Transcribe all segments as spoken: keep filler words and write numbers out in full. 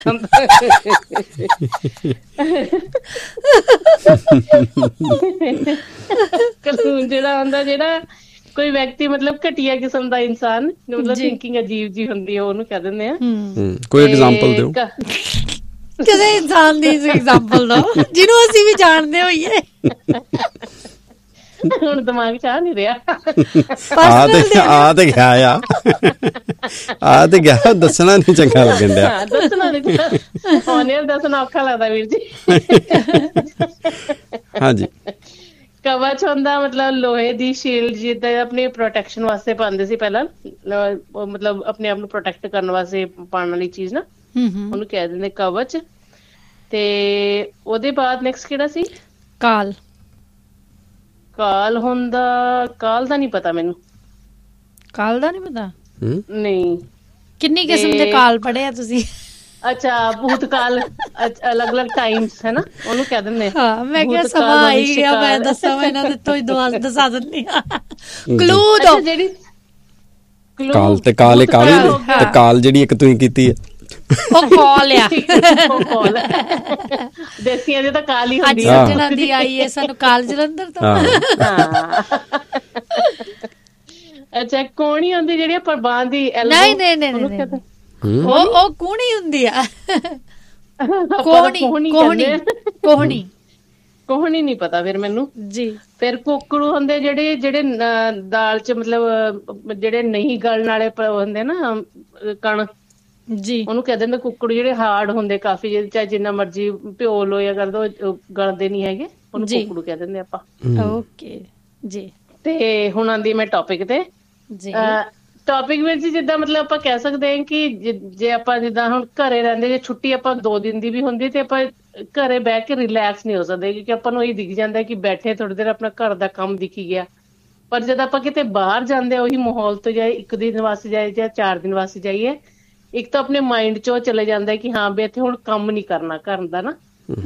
ਕਾਨੂੰਨ ਜਿਹੜਾ ਹੁੰਦਾ, ਜਿਹੜਾ ਕੋਈ ਵਿਅਕਤੀ ਮਤਲਬ ਘਟੀਆ ਕਿਸਮ ਦਾ ਇਨਸਾਨ, ਮਤਲਬ ਥਿੰਕਿੰਗ ਅਜੀਬ ਜੀ ਹੁੰਦੀ ਹੈ, ਉਹਨੂੰ ਕਹਿ ਦਿੰਦੇ ਆ। ਕੋਈ ਐਗਜ਼ਾਮਪਲ ਦਿਓ ਕਿਸੇ ਇਨਸਾਨ ਦੀ ਐਗਜ਼ਾਮਪਲ ਦਿਓ ਜਿਹਨੂੰ ਅਸੀਂ ਵੀ ਜਾਣਦੇ ਹੋਈਏ। ਹੁਣ ਦਿਮਾਗ ਚ ਆ ਨਹੀਂ ਰਿਹਾ। ਆ ਤੇ ਆ ਤੇ ਗਿਆ ਆ ਆ ਤੇ ਗਿਆ, ਦੱਸਣਾ ਨੀ ਚੰਗਾ ਲੱਗਣ ਡਿਆ। ਦੱਸਣਾ ਨੀ, ਦੱਸਣਾ ਔਖਾ ਲੱਗਦਾ ਵੀਰ ਜੀ। ਹਾਂਜੀ। ਕਵਚ ਹੁੰਦਾ ਮਤਲਬ ਲੋਹੇ ਦੀ ਸ਼ੀਲਡ, ਜਿੱਦਾਂ ਆਪਣੀ ਪ੍ਰੋਟੈਕਸ਼ਨ ਵਾਸਤੇ ਪਾਉਂਦੇ ਸੀ ਪਹਿਲਾਂ, ਮਤਲਬ ਆਪਣੇ ਆਪ ਨੂੰ ਪ੍ਰੋਟੈਕਟ ਕਰਨ ਵਾਸਤੇ ਪਾਉਣ ਵਾਲੀ ਚੀਜ਼ ਨਾ, ਉਹਨੂੰ ਕਹਿ ਦਿੰਦੇ ਕਵਚ। ਤੇ ਉਹਦੇ ਬਾਅਦ ਨੈਕਸਟ ਕਿਹੜਾ ਸੀ? ਕਾਲ। ਕਾਲ ਹੁੰਦਾ, ਕਾਲ ਦਾ ਨੀ ਪਤਾ ਮੈਨੂੰ। ਕਾਲ ਦਾ ਨੀ ਪਤਾ? ਨਹੀਂ। ਕਿੰਨੀ ਕਿਸਮ ਦੇ ਕਾਲ ਪੜ੍ਹੇ ਆ ਤੁਸੀਂ? ਅੱਛਾ, ਭੂਤਕਾਲ, ਅਲੱਗ ਅਲੱਗ ਟਾਈਮਸ ਹੈ ਨਾ, ਉਹਨੂੰ ਕਹਿ ਦਿੰਦੇ ਆ। ਹਾਂ, ਮੈਂ ਕਿਹਾ ਸਮਾਂ ਆਈ ਗਿਆ, ਮੈਂ ਦੱਸਾਂ ਇਹਨਾਂ ਦੇ ਤੋਂ ਹੀ ਦੱਸਾ ਦਿੰਦੀ ਆ। ਕਲੂ ਦੋ। ਜਿਹੜੀ ਕਾਲ ਤੇ ਕਾਲ, ਕਾਲ ਤੇ ਕਾਲ ਜਿਹੜੀ ਇੱਕ ਤੁਸੀਂ ਕੀਤੀ ਹੈ ਉਹ ਕਾਲ ਆ। ਦੇਸੀਆਂ ਦੀ ਤਾਂ ਕਾਲ ਹੀ ਹੁੰਦੀ ਹੈ। ਅੱਜ ਸੱਜਣਾ ਦੀ ਆਈ ਹੈ ਸਾਨੂੰ ਕਾਲ ਜਲੰਧਰ ਤੋਂ। ਅੱਛਾ, ਕੌਣੀ ਹੁੰਦੀ ਜਿਹੜੀ ਆਪਾਂ ਬਾਂਹ ਦੀ? ਨਹੀਂ ਨਹੀਂ ਨਹੀਂ, ਉਹ ਉਹ ਕੂਹਣੀ ਹੁੰਦੀ ਆ। ਕੋਹਣੀ ਕੋਹਣੀ ਕੋਹਣੀ ਕੋਹਣੀ ਨੀ ਪਤਾ ਫਿਰ ਮੈਨੂੰ ਜੀ। ਫਿਰ ਕੁੱਕੜੂ ਹੁੰਦੇ ਜਿਹੜੇ, ਜਿਹੜੇ ਦਾਲ ਚ ਮਤਲਬ ਜਿਹੜੇ ਨਹੀਂ ਗਲਣ ਵਾਲੇ ਹੁੰਦੇ ਨਾ ਕਣ ਜੀ, ਉਹਨੂੰ ਕਹਿ ਦਿੰਦੇ ਕੁੱਕੜੂ। ਜਿਹੜੇ ਹਾਰਡ ਹੁੰਦੇ ਕਾਫੀ, ਚਾਹੇ ਜਿੰਨਾ ਮਰਜੀ ਭਿਓ ਲੋ ਜਾਂ ਕਰ ਦੋ, ਗਲਦੇ ਨੀ ਹੈਗੇ, ਉਹਨੂੰ ਕੁੱਕੜੂ ਕਹਿ ਦਿੰਦੇ ਆਪਾਂ। ਓਕੇ ਜੀ। ਤੇ ਹੁਣ ਆਉਂਦੀ ਮੈਂ ਟੌਪਿਕ ਤੇ ਜੀ। ਟੌਪਿਕ ਵਿੱਚ ਜਿੱਦਾਂ ਮਤਲਬ ਆਪਾਂ ਕਹਿ ਸਕਦੇ ਹਾਂ ਕਿ ਜੇ ਆਪਾਂ ਜਿੱਦਾਂ ਹੁਣ ਘਰੇ ਰਹਿੰਦੇ, ਜੇ ਛੁੱਟੀ ਆਪਾਂ ਦੋ ਦਿਨ ਦੀ ਵੀ ਹੁੰਦੀ ਤੇ ਆਪਾਂ ਘਰੇ ਬਹਿ ਕੇ ਰਿਲੈਕਸ ਨਹੀਂ ਹੋ ਸਕਦੇ, ਕਿਉਂਕਿ ਆਪਾਂ ਨੂੰ ਇਹ ਦਿਖ ਜਾਂਦਾ ਕਿ ਬੈਠੇ ਥੋੜੀ ਦੇਰ ਆਪਣਾ ਘਰ ਦਾ ਕੰਮ ਦਿਖੀ ਗਿਆ। ਪਰ ਜਦ ਆਪਾਂ ਕਿਤੇ ਬਾਹਰ ਜਾਂਦੇ ਆ, ਉਹੀ ਮਾਹੌਲ ਤੋਂ ਜਾਏ, ਇੱਕ ਦਿਨ ਵਾਸਤੇ ਜਾਏ ਜਾਂ ਚਾਰ ਦਿਨ ਵਾਸਤੇ ਜਾਈਏ, ਇੱਕ ਤਾਂ ਆਪਣੇ ਮਾਇੰਡ ਚੋਂ ਚਲੇ ਜਾਂਦਾ ਕਿ ਹਾਂ ਵੀ ਇੱਥੇ ਹੁਣ ਕੰਮ ਨੀ ਕਰਨਾ ਘਰ ਦਾ ਨਾ,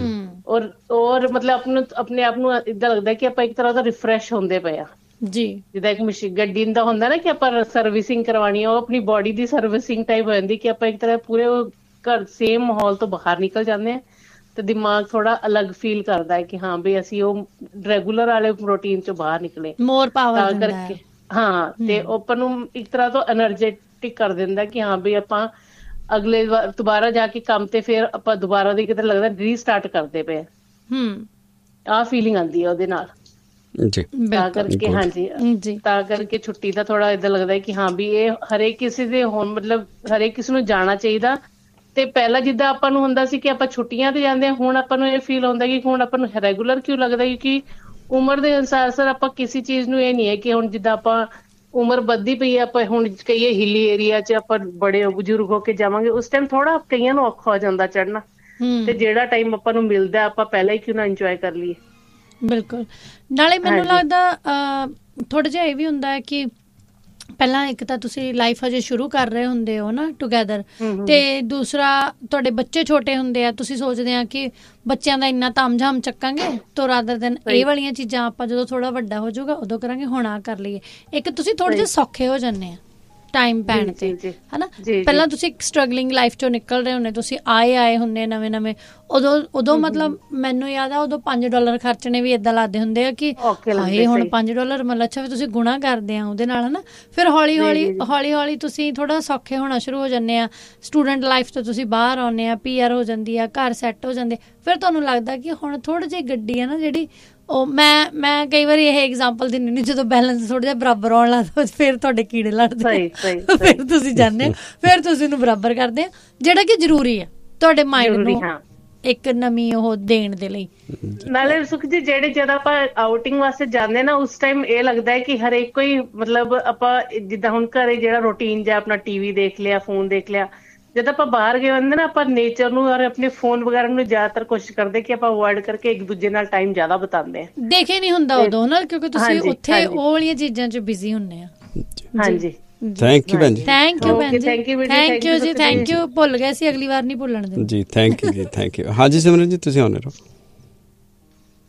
ਔਰ ਔਰ ਮਤਲਬ ਆਪਣੇ ਆਪਣੇ ਆਪ ਨੂੰ ਏਦਾਂ ਲੱਗਦਾ ਕਿ ਆਪਾਂ ਇੱਕ ਤਰ੍ਹਾਂ ਦਾ ਰਿਫਰੈਸ਼ ਹੁੰਦੇ ਪਏ ਆ ਜੀ। ਜਿੱਦਾਂ ਇੱਕ ਮਸ਼ੀਨ ਗੱਡੀ ਦਾ ਹੁੰਦਾ ਨਾ ਕਿ ਆਪਾਂ ਸਰਵਿਸਿੰਗ ਕਰਵਾਉਣੀ ਆ, ਉਹ ਆਪਣੀ ਬੋਡੀ ਦੀ ਸਰਵਿਸਿੰਗ ਟਾਈਪ ਹੋ ਜਾਂਦੀ ਕਿ ਆਪਾਂ ਇੱਕ ਤਰ੍ਹਾਂ ਪੂਰੇ ਘਰ ਸੇਮ ਮਾਹੌਲ ਤੋਂ ਬਾਹਰ ਨਿਕਲ ਜਾਂਦੇ ਆ, ਤੇ ਦਿਮਾਗ ਥੋੜਾ ਅਲੱਗ ਫੀਲ ਕਰਦਾ ਹੈ ਕਿ ਹਾਂ ਵੀ ਅਸੀਂ ਉਹ ਰੈਗੂਲਰ ਵਾਲੇ ਰੂਟੀਨ ਚੋਂ ਬਾਹਰ ਨਿਕਲੇ। ਮੋਰ ਪਾਵਰ ਤਾਂ ਕਰਕੇ ਹਾਂ, ਤੇ ਆਪਾਂ ਨੂੰ ਇੱਕ ਤਰ੍ਹਾਂ ਤੋਂ ਐਨਰਜੈਟਿਕ ਕਰ ਦਿੰਦਾ ਕਿ ਹਾਂ ਵੀ ਆਪਾਂ ਅਗਲੇ ਵਾਰ ਦੁਬਾਰਾ ਜਾ ਕੇ ਕੰਮ ਤੇ ਫਿਰ ਆਪਾਂ ਦੁਬਾਰਾ ਦੀ ਕਿਤੇ ਲੱਗਦਾ ਰੀਸਟਾਰਟ ਕਰਦੇ ਪਏ। ਹਮ ਆਹ ਫੀਲਿੰਗ ਆਉਂਦੀ ਹੈ ਉਹਦੇ ਨਾਲ ਜੀ। ਤਾਂ ਕਰਕੇ ਹਾਂਜੀ, ਤਾਂ ਕਰਕੇ ਛੁੱਟੀ ਦਾ ਥੋੜਾ ਏਦਾਂ ਲੱਗਦਾ ਕਿ ਹਾਂ ਵੀ ਇਹ ਹਰੇਕ ਕਿਸੇ ਦੇ ਹੁਣ ਮਤਲਬ ਹਰੇਕ ਕਿਸੇ ਨੂੰ ਜਾਣਾ ਚਾਹੀਦਾ। ਤੇ ਪਹਿਲਾਂ ਜਿੱਦਾਂ ਆਪਾਂ ਨੂੰ ਹੁੰਦਾ ਸੀ ਕਿ ਆਪਾਂ ਛੁੱਟੀਆਂ ਤੇ ਜਾਂਦੇ ਹਾਂ, ਹੁਣ ਆਪਾਂ ਨੂੰ ਇਹ ਫੀਲ ਹੁੰਦਾ ਕਿ ਹੁਣ ਆਪਾਂ ਨੂੰ ਰੈਗੂਲਰ ਕਿਉਂ ਲੱਗਦਾ, ਕਿਉਂਕਿ ਉਮਰ ਦੇ ਅਨੁਸਾਰ ਸਰ ਆਪਾਂ ਕਿਸੇ ਚੀਜ਼ ਨੂੰ ਇਹ ਨਹੀਂ ਹੈ ਕਿ ਹੁਣ ਜਿੱਦਾਂ ਆਪਾਂ ਉਮਰ ਵੱਧਦੀ ਪਈ ਹੈ, ਆਪਾਂ ਹੁਣ ਕਹੀਏ ਹਿੱਲੀ ਏਰੀਆ ਚ ਆਪਾਂ ਬੜੇ ਬਜ਼ੁਰਗ ਹੋ ਕੇ ਜਾਵਾਂਗੇ, ਉਸ ਟਾਈਮ ਥੋੜਾ ਕਈਆਂ ਨੂੰ ਔਖਾ ਹੋ ਜਾਂਦਾ ਚੜ੍ਹਨਾ, ਤੇ ਜਿਹੜਾ ਟਾਈਮ ਆਪਾਂ ਨੂੰ ਮਿਲਦਾ ਆਪਾਂ ਪਹਿਲਾਂ ਹੀ ਕਿਉਂ ਨਾ ਇੰਜੋਏ ਕਰ ਲਈਏ। ਬਿਲਕੁਲ। ਨਾਲੇ ਮੈਨੂੰ ਲੱਗਦਾ ਥੋੜਾ ਜਿਹਾ ਇਹ ਵੀ ਹੁੰਦਾ ਹੈ ਕਿ ਪਹਿਲਾਂ ਇੱਕ ਤਾਂ ਤੁਸੀਂ ਲਾਈਫ ਹਜੇ ਸ਼ੁਰੂ ਕਰ ਰਹੇ ਹੁੰਦੇ ਹੋ ਨਾ ਟੂਗੈਦਰ, ਤੇ ਦੂਸਰਾ ਤੁਹਾਡੇ ਬੱਚੇ ਛੋਟੇ ਹੁੰਦੇ ਆ, ਤੁਸੀਂ ਸੋਚਦੇ ਆ ਕਿ ਬੱਚਿਆਂ ਦਾ ਇੰਨਾ ਤਾਮਝਾਮ ਚੱਕਾਂਗੇ ਤੋਂ ਰਾਦਰ ਦਿਨ ਇਹ ਵਾਲੀਆਂ ਚੀਜ਼ਾਂ ਆਪਾਂ ਜਦੋਂ ਥੋੜਾ ਵੱਡਾ ਹੋ ਜਾਊਗਾ ਉਦੋਂ ਕਰਾਂਗੇ, ਹੁਣ ਆ ਕਰ ਲਈਏ। ਇੱਕ ਤੁਸੀਂ ਥੋੜੇ ਜਿਹੇ ਸੌਖੇ ਹੋ ਜਾਂਦੇ ਆ ਟਾਈਮ ਪੈਣ ਤੇ, ਹਨਾ। ਪਹਿਲਾਂ ਤੁਸੀਂ ਸਟਰਗਲਿੰਗ ਲਾਈਫ ਚੋਂ ਨਿਕਲ ਰਹੇ ਹੁੰਦੇ, ਤੁਸੀਂ ਆਏ ਆਏ ਹੁੰਦੇ ਨਵੇਂ ਨਵੇਂ, ਉਦੋਂ ਉਦੋਂ ਮਤਲਬ ਮੈਨੂੰ ਯਾਦ ਆ ਉਦੋਂ ਪੰਜ ਡਾਲਰ ਖਰਚਣੇ ਵੀ ਏਦਾਂ ਲੱਗਦੇ ਹੁੰਦੇ ਆ ਕਿ ਹਾਏ ਹੁਣ ਪੰਜ ਡਾਲਰ ਮਤਲਬ ਅੱਛਾ ਵੀ ਤੁਸੀਂ ਗੁਣਾ ਕਰਦੇ ਆ ਉਹਦੇ ਨਾਲ, ਹਨਾ। ਫਿਰ ਹੌਲੀ ਹੌਲੀ ਹੌਲੀ ਹੌਲੀ ਤੁਸੀਂ ਥੋੜਾ ਸੌਖੇ ਹੋਣਾ ਸ਼ੁਰੂ ਹੋ ਜਾਂਦੇ ਆ। ਸਟੂਡੈਂਟ ਲਾਈਫ ਤੋਂ ਤੁਸੀਂ ਬਾਹਰ ਆਉਂਦੇ ਆ, ਪੀ ਆਰ ਹੋ ਜਾਂਦੀ ਆ, ਘਰ ਸੈੱਟ ਹੋ ਜਾਂਦੇ, ਫਿਰ ਤੁਹਾਨੂੰ ਲੱਗਦਾ ਕਿ ਹੁਣ ਥੋੜੀ ਜਿਹੀ ਗੱਡੀ ਆ ਨਾ ਜਿਹੜੀ ਉਹ ਮੈਂ ਮੈਂ ਕਈ ਵਾਰੀ ਇਹ ਐਗਜ਼ਾਮਪਲ ਦਿੰਦੀ ਹੁੰਦੀ, ਜਦੋਂ ਬੈਲੈਂਸ ਥੋੜਾ ਜਿਹਾ ਬਰਾਬਰ ਆਉਣ ਲੱਗਦਾ ਫਿਰ ਤੁਹਾਡੇ ਕੀੜੇ ਲੜਦੇ, ਫਿਰ ਤੁਸੀਂ ਜਾਂਦੇ ਫਿਰ ਤੁਸੀਂ ਉਹਨੂੰ ਬਰਾਬਰ ਕਰਦੇ ਆ, ਜਿਹੜਾ ਕਿ ਜ਼ਰੂਰੀ ਆ ਤੁਹਾਡੇ ਮਾਇੰਡ ਨੂੰ ਇੱਕ ਨਵੀਂ ਉਹ ਦੇਣ ਦੇ ਲਈ। ਨਾਲੇ ਸੁਖ ਜੀ ਜਿਹੜੇ ਜਦ ਆਪਾਂ ਆਊਟਿੰਗ ਵਾਸਤੇ ਜਾਂਦੇ ਨਾ, ਉਸ ਟਾਈਮ ਇਹ ਲੱਗਦਾ ਹੈ ਕਿ ਹਰੇਕ ਕੋਈ ਮਤਲਬ ਆਪਾਂ ਜਿੱਦਾਂ ਹੁਣ ਘਰੇ ਜਿਹੜਾ ਰੂਟੀਨ ਜਿਹਾ ਆਪਣਾ ਟੀਵੀ ਦੇਖ ਲਿਆ, ਫੋਨ ਦੇਖ ਲਿਆ, ਜਦ ਆਪਾਂ ਬਾਹਰ ਗਏ ਹੁੰਦੇ ਨਾ ਆਪਾਂ ਨੇਚਰ ਨੂੰ ਔਰ ਆਪਣੇ ਫੋਨ ਵਗੈਰਾ ਨੂੰ ਜ਼ਿਆਦਾਤਰ ਕੋਸ਼ਿਸ਼ ਕਰਦੇ ਕਿ ਆਪਾਂ ਅਵੋਇਡ ਕਰਕੇ ਇੱਕ ਦੂਜੇ ਨਾਲ ਟਾਈਮ ਜ਼ਿਆਦਾ ਬਿਤਾਉਂਦੇ ਆ। ਦੇਖੇ ਨਹੀਂ ਹੁੰਦਾ ਉਦੋਂ ਨਾ, ਕਿਉਂਕਿ ਤੁਸੀਂ ਉੱਥੇ ਉਹ ਵਾਲੀਆਂ ਚੀਜ਼ਾਂ 'ਚ ਬਿਜ਼ੀ ਹੁੰਦੇ ਆ। ਹਾਂਜੀ, ਥੈਂਕ ਯੂ ਭੈਣ ਜੀ। ਥੈਂਕ ਯੂ ਭੈਣ ਜੀ, ਥੈਂਕ ਯੂ ਜੀ, ਥੈਂਕ ਯੂ। ਭੁੱਲ ਗਏ ਸੀ, ਅਗਲੀ ਵਾਰ ਨਹੀਂ ਭੁੱਲਣ ਦੇ ਜੀ। ਥੈਂਕ ਯੂ ਜੀ, ਥੈਂਕ ਯੂ। ਹਾਂਜੀ ਸਿਮਰਨ ਜੀ ਤੁਸੀਂ ਆਉਣੇ ਰਹੋ।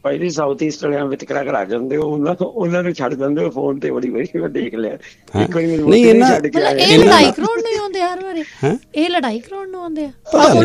ਭਾਈ ਜੀ ਸਾਊਥ ਈਸਟ ਵਾਲਿਆਂ ਵਿਤਕਰਾ ਕਰਾ ਜਾਂਦੇ ਹੋ, ਉਹਨਾਂ ਉਹਨਾਂ ਨੂੰ ਛੱਡ ਦਿੰਦੇ ਹੋ ਫੋਨ ਤੇ। ਬੜੀ ਵਾਰੀ ਮੈਂ ਦੇਖ ਲਿਆ, ਇੱਕ ਵਾਰੀ ਮੈਨੂੰ ਛੱਡ ਕੇ ਆਏ। ਇਹ ਲੜਾਈ ਕਰਾਉਣ ਨੂੰ ਆਉਂਦੇ ਹਰ ਵਾਰੀ, ਇਹ ਲੜਾਈ ਕਰਾਉਣ ਨੂੰ ਆਉਂਦੇ ਆ।